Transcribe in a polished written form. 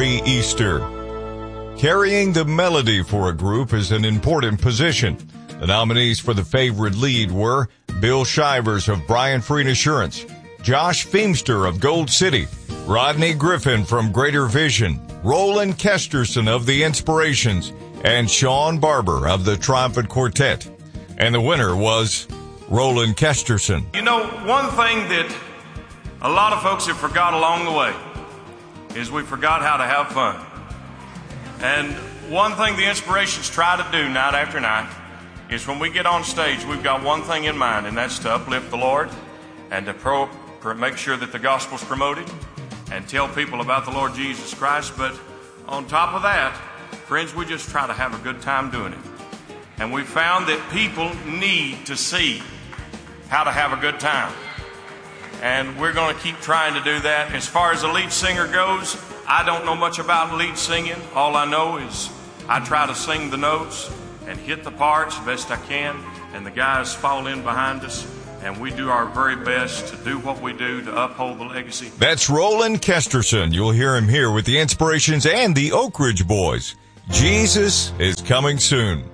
Merry Easter. Carrying the melody for a group is an important position. The nominees for the favorite lead were Bill Shivers of Brian Free Assurance, Josh Feimster of Gold City, Rodney Griffin from Greater Vision, Roland Kesterson of The Inspirations, and Sean Barber of the Triumphant Quartet. And the winner was Roland Kesterson. You know, one thing that a lot of folks have forgot along the way is we forgot how to have fun. And one thing the Inspirations try to do night after night is when we get on stage, we've got one thing in mind, and that's to uplift the Lord and to make sure that the gospel's promoted and tell people about the Lord Jesus Christ. But on top of that, friends, we just try to have a good time doing it. And we found that people need to see how to have a good time. And we're going to keep trying to do that. As far as the lead singer goes, I don't know much about lead singing. All I know is I try to sing the notes and hit the parts best I can, and the guys fall in behind us, and we do our very best to do what we do to uphold the legacy. That's Roland Kesterson. You'll hear him here with the Inspirations and the Oak Ridge Boys. Jesus is coming soon.